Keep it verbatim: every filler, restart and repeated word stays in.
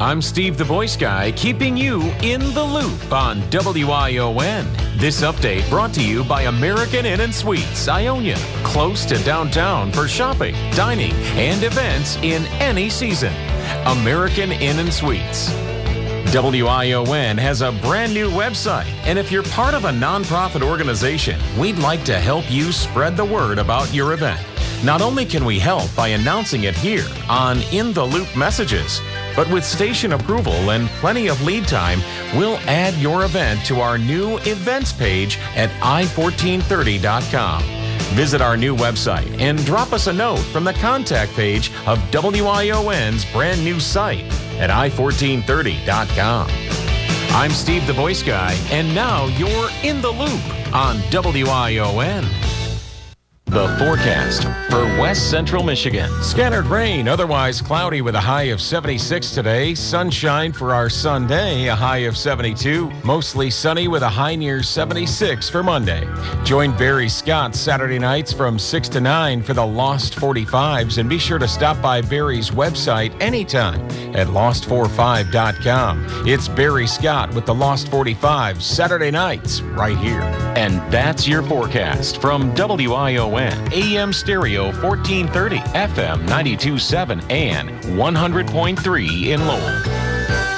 I'm Steve the Voice Guy, keeping you in the loop on W I O N. This update brought to you by American Inn and Suites, Ionia, close to downtown for shopping, dining, and events in any season. American Inn and Suites. W I O N has a brand new website, and if you're part of a nonprofit organization, we'd like to help you spread the word about your event. Not only can we help by announcing it here on In the Loop messages, but with station approval and plenty of lead time, we'll add your event to our new events page at i fourteen thirty dot com. Visit our new website and drop us a note from the contact page of W I O N's brand new site at i fourteen thirty dot com. I'm Steve the Voice Guy, and now you're in the loop on W I O N. The forecast for West Central Michigan. Scattered rain, otherwise cloudy with a high of seventy-six today. Sunshine for our Sunday, a high of seventy-two. Mostly sunny with a high near seventy-six for Monday. Join Barry Scott Saturday nights from six to nine for the Lost forty-fives, and be sure to stop by Barry's website anytime at lost forty-five dot com. It's Barry Scott with the Lost forty-fives Saturday nights right here. And that's your forecast from W I O N. A M Stereo fourteen thirty, F M ninety-two point seven, and one hundred point three in Lowell.